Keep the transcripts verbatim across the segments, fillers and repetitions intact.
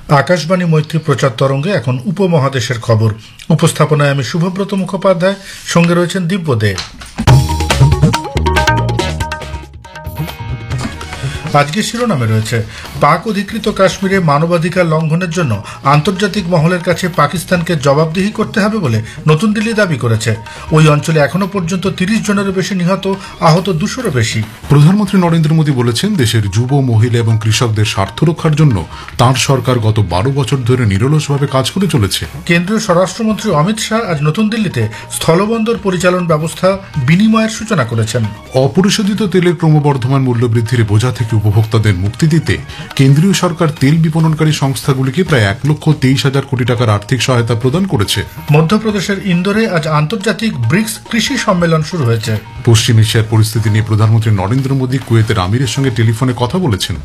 আকাশবাণী মৈত্রী প্রচার তরঙ্গে এখন উপমহাদেশের খবর। উপস্থাপনায় আমি শুভব্রত মুখোপাধ্যায়, সঙ্গে রয়েছেন দিব্য দে। আজকে শিরোনামে রয়েছে, পাক অধিকৃত কাশ্মীরে মানবাধিকার লঙ্ঘনের জন্য আন্তর্জাতিক মহলের কাছে পাকিস্তানকে জবাবদিহি করতে হবে বলে নতুন দিল্লি দাবি করেছে। ওই অঞ্চলে এখনো পর্যন্ত তিরিশ জনেরও বেশি নিহত, আহত দুশোরও বেশি। প্রধানমন্ত্রী নরেন্দ্র মোদী বলেছেন, দেশের যুব, মহিলা এবং কৃষকদের স্বার্থ রক্ষার জন্য তাঁর সরকার গত বারো বছর ধরে নিরলসভাবে কাজ করে চলেছে। কেন্দ্রীয় স্বরাষ্ট্রমন্ত্রী অমিত শাহ আজ নতুন দিল্লিতে স্থলবন্দর পরিচালন ব্যবস্থা বিনিময়ের সূচনা করেছেন। অপরিশোধিত তেলের ক্রমবর্ধমান মূল্যবৃদ্ধির বোঝা থেকে উপভোক্তাদের মুক্তি দিতে কেন্দ্রীয় সরকার তেল বিপণনকারী সংস্থাগুলিকে প্রায় এক লক্ষ তেইশ হাজার কোটি টাকার আর্থিক সহায়তা প্রদান করেছে। মধ্যপ্রদেশের ইন্দোরে আজ আন্তর্জাতিক ব্রিক্স কৃষি সম্মেলন শুরু হয়েছে। পশ্চিম এশিয়ার পরিস্থিতি নিয়ে প্রধানমন্ত্রী নরেন্দ্র মোদী কুয়েতের আমিরের সঙ্গে টেলিফোনে কথা বলেছেন।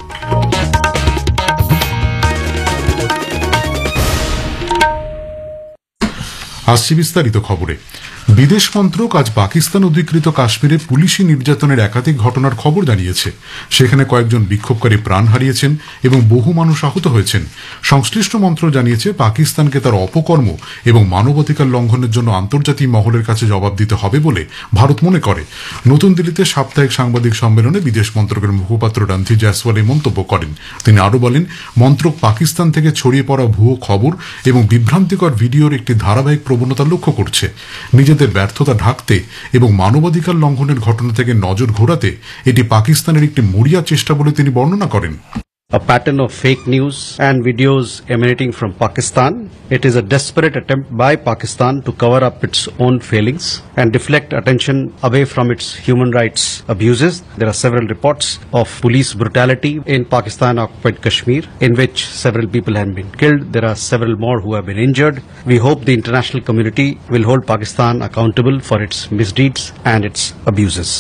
আসছে বিস্তারিত খবরে। বিদেশ মন্ত্রক আজ পাকিস্তান অধিকৃত কাশ্মীরে পুলিশি নির্যাতনের একাধিক ঘটনার খবর জানিয়েছে। সেখানে কয়েকজন বিক্ষোভকারী প্রাণ হারিয়েছেন এবং বহু মানুষ আহত হয়েছেন। সংশ্লিষ্ট মন্ত্রক জানিয়েছে, পাকিস্তানকে তার অপকর্ম এবং মানবাধিকার লঙ্ঘনের জন্য আন্তর্জাতিক মহলের কাছে জবাব দিতে হবে বলে ভারত মনে করে। নতুন দিল্লিতে সাপ্তাহিক সাংবাদিক সম্মেলনে বিদেশ মন্ত্রকের মুখপাত্র রণধীর জয়সওয়াল এই মন্তব্য করেন। তিনি আরও বলেন, মন্ত্রক পাকিস্তান থেকে ছড়িয়ে পড়া ভুয়ো খবর এবং বিভ্রান্তিকর ভিডিওর একটি ধারাবাহিক প্রবণতা লক্ষ্য করছে। নিজেদের ব্যর্থতা ঢাকতে এবং মানবাধিকার লঙ্ঘনের ঘটনা থেকে নজর ঘোরাতে এটি পাকিস্তানের একটি মরিয়া চেষ্টা বলে তিনি বর্ণনা করেন। A pattern of fake news and videos emanating from Pakistan. It is a desperate attempt by Pakistan to cover up its own failings and deflect attention away from its human rights abuses. There are several reports of police brutality in Pakistan-occupied Kashmir, in which several people have been killed. There are several more who have been injured. We hope the international community will hold Pakistan accountable for its misdeeds and its abuses.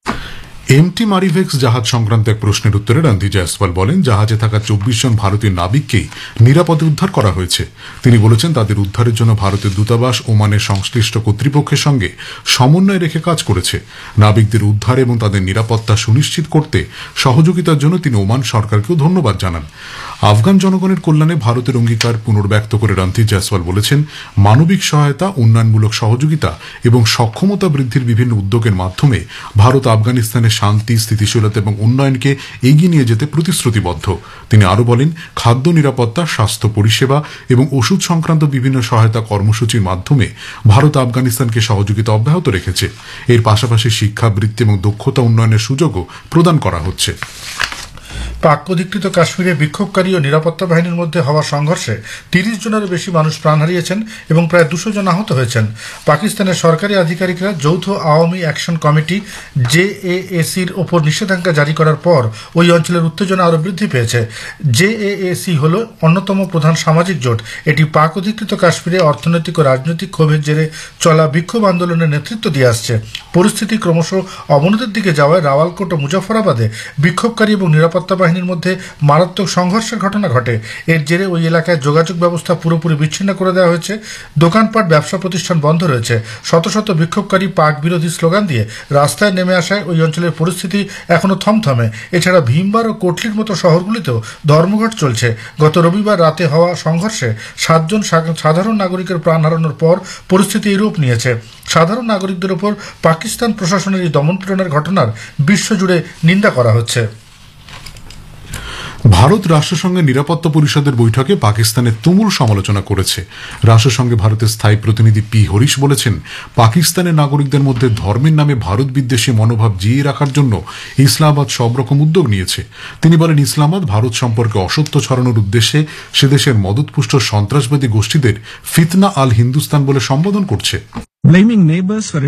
MT মারিভেক্স জাহাজ সংক্রান্ত এক প্রশ্নের উত্তরে রণধীর জয়সওয়াল বলেন, জাহাজে থাকা চব্বিশ জন ভারতীয় নাবিককেই নিরাপদে উদ্ধার করা হয়েছে। তিনি বলেছেন, তাদের উদ্ধারের জন্য ভারতের দূতাবাস ওমানের সংশ্লিষ্ট কর্তৃপক্ষের সঙ্গে সমন্বয় রেখে কাজ করেছে। নাবিকদের উদ্ধার এবং তাদের নিরাপত্তা সুনিশ্চিত করতে সহযোগিতার জন্য তিনি ওমান সরকারকেও ধন্যবাদ জানান। আফগান জনগণের কল্যাণে ভারতের অঙ্গীকার পুনর্ব্যক্ত করে রণধীর জয়সওয়াল বলেছেন, মানবিক সহায়তা, উন্নয়নমূলক সহযোগিতা এবং সক্ষমতা বৃদ্ধির বিভিন্ন উদ্যোগের মাধ্যমে ভারত আফগানিস্তানের শান্তি, স্থিতিশীলতা এবং উন্নয়নকে এগিয়ে নিয়ে যেতে প্রতিশ্রুতিবদ্ধ। তিনি আরও বলেন, খাদ্য নিরাপত্তা, স্বাস্থ্য পরিষেবা এবং ওষুধ সংক্রান্ত বিভিন্ন সহায়তা কর্মসূচির মাধ্যমে ভারত আফগানিস্তানকে সহযোগিতা অব্যাহত রেখেছে। এর পাশাপাশি শিক্ষা, বৃত্তি এবং দক্ষতা উন্নয়নের সুযোগও প্রদান করা হচ্ছে। পাক অধিকৃত কাশ্মীরে বিক্ষোভকারী ও নিরাপত্তা বাহিনীর মধ্যে হওয়া সংঘর্ষে তিরিশ জনেরও বেশি মানুষ প্রাণ হারিয়েছেন এবং প্রায় দুশো জন আহত হয়েছেন। পাকিস্তানের সরকারি আধিকারিকরা যৌথ Awami action committee J A এ সির ওপর নিষেধাজ্ঞা জারি করার পর ওই অঞ্চলের উত্তেজনা আরও বৃদ্ধি পেয়েছে। জে এ এ সি হল অন্যতম প্রধান সামাজিক জোট। এটি পাক অধিকৃত কাশ্মীরে অর্থনৈতিক ও রাজনৈতিক ক্ষোভের জেরে চলা বিক্ষোভ আন্দোলনের নেতৃত্ব দিয়ে আসছে। পরিস্থিতি ক্রমশ অবনতির দিকে যাওয়ায় রাওয়ালকোট ও মুজাফরাবাদে বিক্ষোভকারী এবং নিরাপত্তা বাহিনীর মধ্যে মারাত্মক সংঘর্ষের ঘটনা ঘটে। এর জেরে ওই এলাকায় যোগাযোগ ব্যবস্থা পুরোপুরি বিচ্ছিন্ন করে দেওয়া হয়েছে। দোকানপাট, ব্যবসা প্রতিষ্ঠান বন্ধ রয়েছে। শত শত বিক্ষোভকারী পাক বিরোধী স্লোগান দিয়ে রাস্তায় নেমে আসায় ওই অঞ্চলের পরিস্থিতি এখনো থমথমে। এছাড়া ভীমবার ও কোটলির মতো শহরগুলিতেও ধর্মঘট চলছে। গত রবিবার রাতে হওয়া সংঘর্ষে সাতজন সাধারণ নাগরিকের প্রাণ হারানোর পর পরিস্থিতি এই রূপ নিয়েছে। সাধারণ নাগরিকদের উপর পাকিস্তান প্রশাসনের এই দমনপীড়নের ঘটনার বিশ্বজুড়ে নিন্দা করা হচ্ছে। ভারত রাষ্ট্রসংঘের নিরাপত্তা পরিষদের বৈঠকে পাকিস্তানের তুমুল সমালোচনা করেছে। রাষ্ট্রসংঘে ভারতের স্থায়ী প্রতিনিধি পি হরিশ বলেছেন, পাকিস্তানের নাগরিকদের মধ্যে ধর্মের নামে ভারত বিদ্বেষী মনোভাব জিইয়ে রাখার জন্য ইসলামাবাদ সব রকম উদ্যোগ নিয়েছে। তিনি বলেন, ইসলামাবাদ ভারত সম্পর্কে অসত্য ছড়ানোর উদ্দেশ্যে সে দেশের মদতপুষ্ট সন্ত্রাসবাদী গোষ্ঠীদের ফিতনা আল হিন্দুস্তান বলে সম্বোধন করছে।